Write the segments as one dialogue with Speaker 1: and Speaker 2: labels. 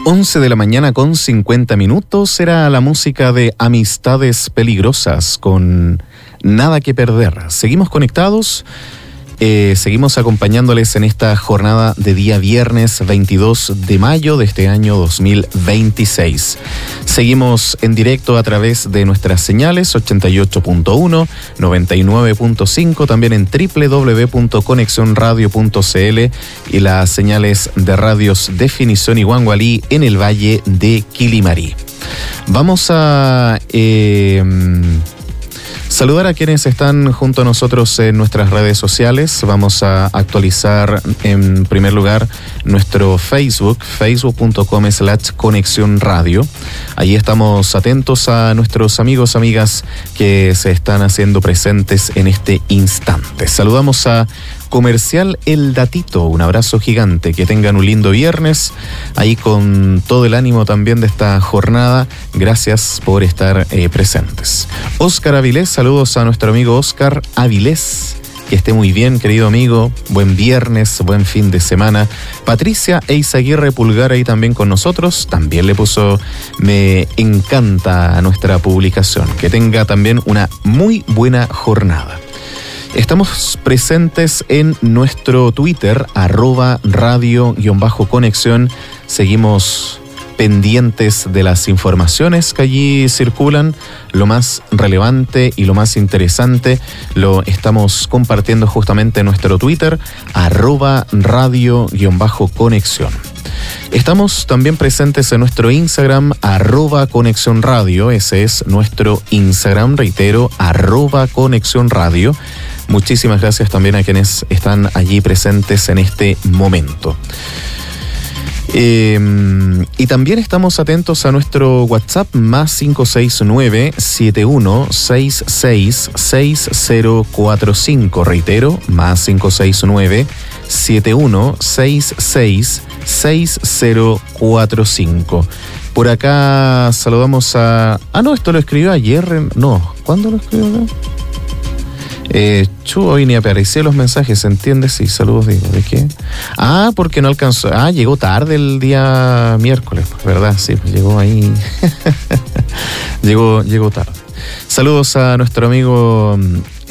Speaker 1: 11 de la mañana con 50 minutos era la música de Amistades Peligrosas con Nada que Perder. Seguimos conectados, seguimos acompañándoles en esta jornada de día viernes 22 de mayo de este año 2026. Seguimos en directo a través de nuestras señales 88.1, 99.5, también en www.conexionradio.cl y las señales de radios Definición y Guangualí en el Valle de Quilimarí. Vamos a saludar a quienes están junto a nosotros en nuestras redes sociales. Vamos a actualizar en primer lugar nuestro Facebook, facebook.com/Conexión Radio. Allí estamos atentos a nuestros amigos, amigas que se están haciendo presentes en este instante. Saludamos a Comercial El Datito, un abrazo gigante, que tengan un lindo viernes, ahí con todo el ánimo también de esta jornada, gracias por estar presentes. Óscar Avilés, saludos a nuestro amigo Óscar Avilés, que esté muy bien, querido amigo, buen viernes, buen fin de semana. Patricia Eizaguirre Pulgar ahí también con nosotros, también le puso me encanta a nuestra publicación, que tenga también una muy buena jornada. Estamos presentes en nuestro Twitter, @radio_conexión. Seguimos pendientes de las informaciones que allí circulan. Lo más relevante y lo más interesante lo estamos compartiendo justamente en nuestro Twitter, @radio_conexión. Estamos también presentes en nuestro Instagram, @conexión_radio. Ese es nuestro Instagram, reitero, @conexión_radio. Muchísimas gracias también a quienes están allí presentes en este momento. Y también estamos atentos a nuestro WhatsApp +569 7166 6045. Reitero, +569 7166 6045. Por acá saludamos a... no, esto lo escribió ayer. No, ¿cuándo lo escribió acá? Hoy ni aparecían los mensajes, ¿entiendes? Sí, saludos, digo, ¿de qué? Porque no alcanzó. Llegó tarde el día miércoles, ¿verdad? Sí, pues llegó ahí. llegó tarde. Saludos a nuestro amigo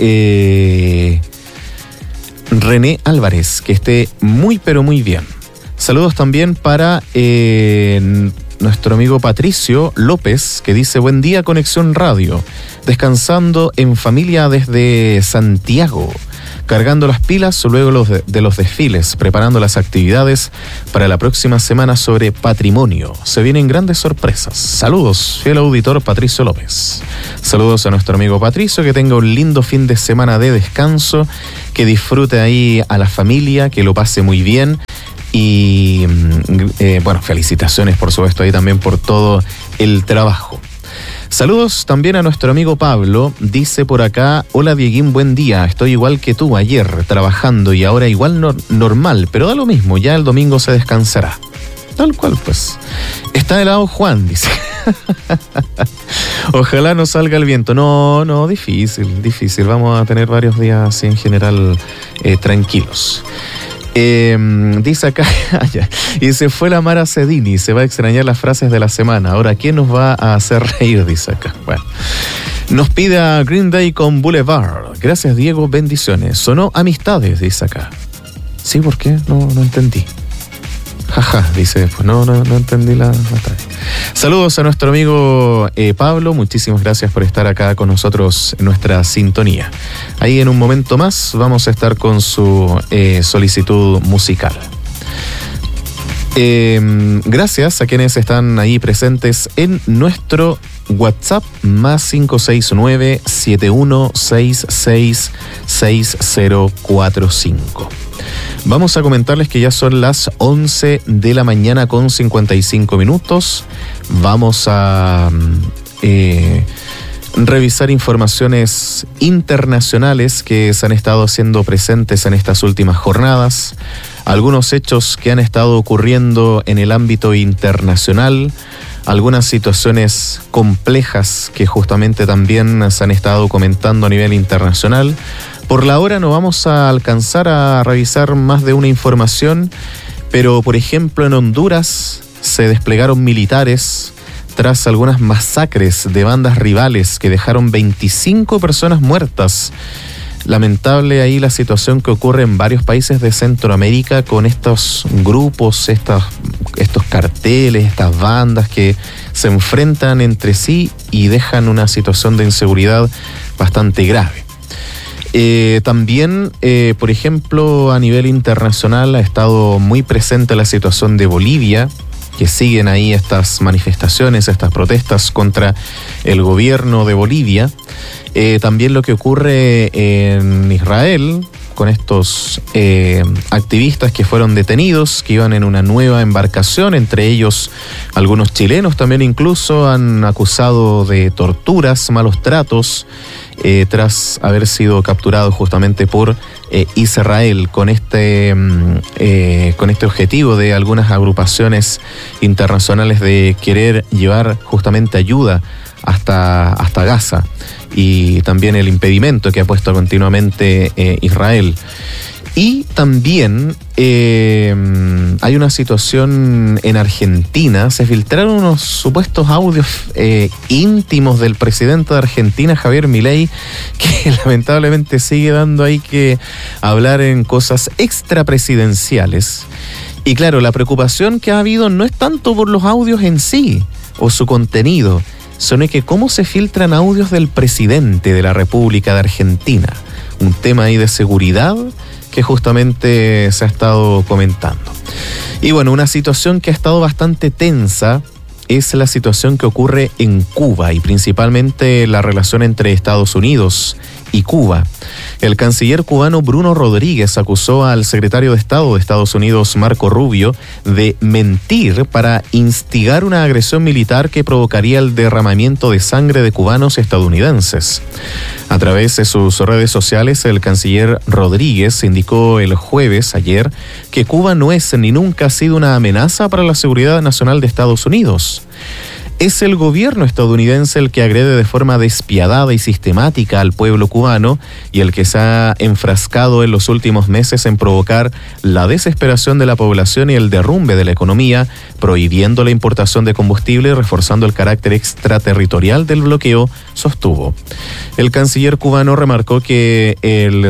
Speaker 1: René Álvarez, que esté muy pero muy bien. Saludos también para nuestro amigo Patricio López, que dice: buen día, Conexión Radio, descansando en familia desde Santiago, cargando las pilas luego de los desfiles, preparando las actividades para la próxima semana sobre patrimonio. Se vienen grandes sorpresas. Saludos, fiel auditor Patricio López. Saludos a nuestro amigo Patricio, que tenga un lindo fin de semana de descanso, que disfrute ahí a la familia, que lo pase muy bien. Y bueno, felicitaciones por supuesto ahí también por todo el trabajo. Saludos también a nuestro amigo Pablo, dice por acá: hola Dieguín, buen día, estoy igual que tú ayer trabajando y ahora igual normal, pero da lo mismo, ya el domingo se descansará. Tal cual pues. Está helado Juan, dice. Ojalá no salga el viento. No, difícil. Vamos a tener varios días así en general tranquilos. Dice acá, y se fue la Mara Cedini, se va a extrañar las frases de la semana. Ahora, ¿quién nos va a hacer reír? Dice acá. Bueno, nos pide a Green Day con Boulevard. Gracias, Diego, bendiciones. Sonó Amistades, dice acá. ¿Sí? ¿Por qué? No entendí. Jaja, dice después. No entendí la batalla. Saludos a nuestro amigo Pablo, muchísimas gracias por estar acá con nosotros en nuestra sintonía. Ahí en un momento más vamos a estar con su solicitud musical. Gracias a quienes están ahí presentes en nuestro WhatsApp +569 7166 6045. Vamos a comentarles que ya son las 11 de la mañana con 55 minutos. Vamos a revisar informaciones internacionales que se han estado haciendo presentes en estas últimas jornadas. Algunos hechos que han estado ocurriendo en el ámbito internacional. Algunas situaciones complejas que justamente también se han estado comentando a nivel internacional. Por la hora no vamos a alcanzar a revisar más de una información, pero por ejemplo en Honduras se desplegaron militares tras algunas masacres de bandas rivales que dejaron 25 personas muertas. Lamentable ahí la situación que ocurre en varios países de Centroamérica con estos grupos, estos carteles, estas bandas que se enfrentan entre sí y dejan una situación de inseguridad bastante grave. También, por ejemplo, a nivel internacional ha estado muy presente la situación de Bolivia, que siguen ahí estas manifestaciones, estas protestas contra el gobierno de Bolivia. También lo que ocurre en Israel con estos activistas que fueron detenidos, que iban en una nueva embarcación, entre ellos algunos chilenos también incluso han acusado de torturas, malos tratos, tras haber sido capturados justamente por Israel con este objetivo de algunas agrupaciones internacionales de querer llevar justamente ayuda hasta Gaza, y también el impedimento que ha puesto continuamente Israel. Y también hay una situación en Argentina. Se filtraron unos supuestos audios íntimos del presidente de Argentina, Javier Milei, que lamentablemente sigue dando ahí que hablar en cosas extrapresidenciales. Y claro, la preocupación que ha habido no es tanto por los audios en sí o su contenido, sino que cómo se filtran audios del presidente de la República de Argentina. Un tema ahí de seguridad que justamente se ha estado comentando. Y bueno, una situación que ha estado bastante tensa es la situación que ocurre en Cuba y principalmente la relación entre Estados Unidos y Cuba. El canciller cubano Bruno Rodríguez acusó al secretario de Estado de Estados Unidos, Marco Rubio, de mentir para instigar una agresión militar que provocaría el derramamiento de sangre de cubanos y estadounidenses. A través de sus redes sociales, el canciller Rodríguez indicó el jueves, ayer, que Cuba no es ni nunca ha sido una amenaza para la seguridad nacional de Estados Unidos. Es el gobierno estadounidense el que agrede de forma despiadada y sistemática al pueblo cubano y el que se ha enfrascado en los últimos meses en provocar la desesperación de la población y el derrumbe de la economía, prohibiendo la importación de combustible y reforzando el carácter extraterritorial del bloqueo, sostuvo. El canciller cubano remarcó que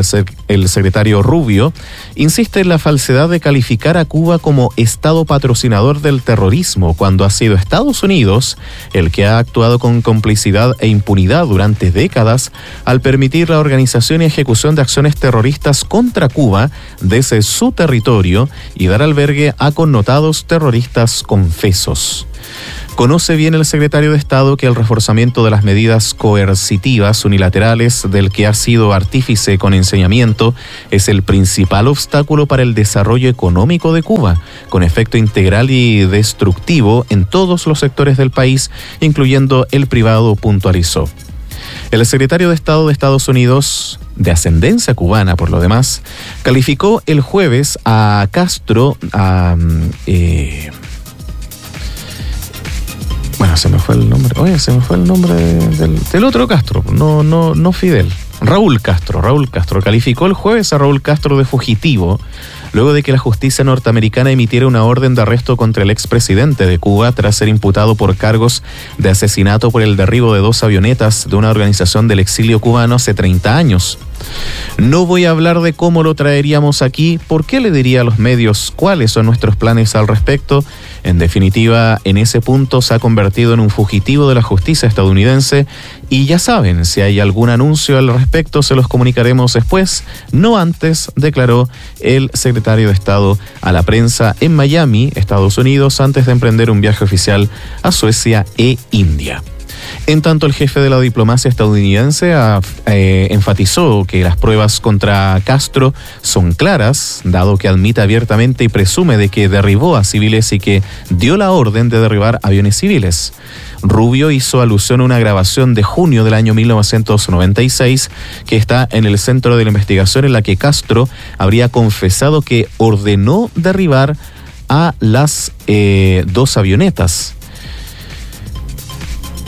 Speaker 1: el secretario Rubio insiste en la falsedad de calificar a Cuba como Estado patrocinador del terrorismo, cuando ha sido Estados Unidos el que ha actuado con complicidad e impunidad durante décadas al permitir la organización y ejecución de acciones terroristas contra Cuba desde su territorio y dar albergue a connotados terroristas confesos. Conoce bien el secretario de Estado que el reforzamiento de las medidas coercitivas unilaterales del que ha sido artífice con ensañamiento es el principal obstáculo para el desarrollo económico de Cuba, con efecto integral y destructivo en todos los sectores del país, incluyendo el privado, puntualizó. El secretario de Estado de Estados Unidos, de ascendencia cubana por lo demás, calificó el jueves a Castro, bueno, se me fue el nombre del otro Castro, no Fidel. Raúl Castro calificó el jueves a Raúl Castro de fugitivo, luego de que la justicia norteamericana emitiera una orden de arresto contra el expresidente de Cuba tras ser imputado por cargos de asesinato por el derribo de 2 avionetas de una organización del exilio cubano hace 30 años. No voy a hablar de cómo lo traeríamos aquí, porque le diría a los medios cuáles son nuestros planes al respecto. En definitiva, en ese punto se ha convertido en un fugitivo de la justicia estadounidense y ya saben, si hay algún anuncio al respecto se los comunicaremos después, no antes, declaró el secretario de Estado a la prensa en Miami, Estados Unidos, antes de emprender un viaje oficial a Suecia e India. En tanto, el jefe de la diplomacia estadounidense enfatizó que las pruebas contra Castro son claras, dado que admite abiertamente y presume de que derribó a civiles y que dio la orden de derribar aviones civiles. Rubio hizo alusión a una grabación de junio del año 1996 que está en el centro de la investigación, en la que Castro habría confesado que ordenó derribar a las 2 avionetas.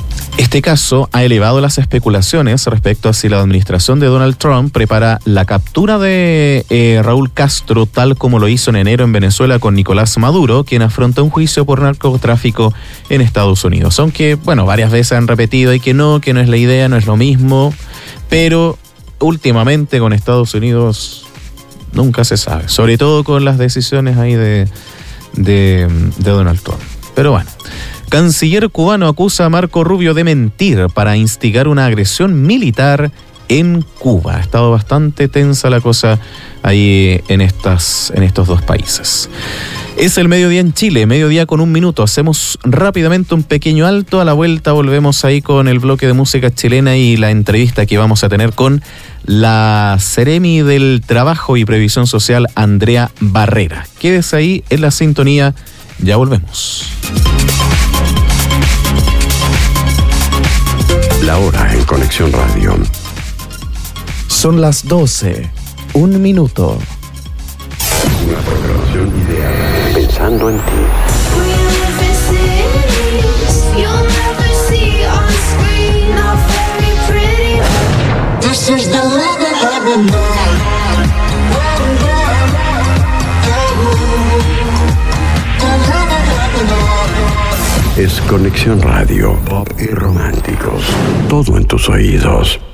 Speaker 1: Este caso ha elevado las especulaciones respecto a si la administración de Donald Trump prepara la captura de Raúl Castro, tal como lo hizo en enero en Venezuela con Nicolás Maduro, quien afronta un juicio por narcotráfico en Estados Unidos. Aunque, bueno, varias veces han repetido y que no es la idea, no es lo mismo, pero últimamente con Estados Unidos nunca se sabe, sobre todo con las decisiones ahí de Donald Trump. Pero bueno, canciller cubano acusa a Marco Rubio de mentir para instigar una agresión militar en Cuba. Ha estado bastante tensa la cosa ahí en estos dos países. Es el mediodía en Chile, mediodía con 1 minuto. Hacemos rápidamente un pequeño alto. A la vuelta volvemos ahí con el bloque de música chilena y la entrevista que vamos a tener con la Seremi del Trabajo y Previsión Social, Andrea Barrera. Quédese ahí en la sintonía, ya volvemos.
Speaker 2: La hora en Conexión Radio.
Speaker 1: Son las 12, 1 minuto.
Speaker 2: Una programación ideal pensando en ti. Es Conexión Radio, pop y románticos. Todo en tus oídos.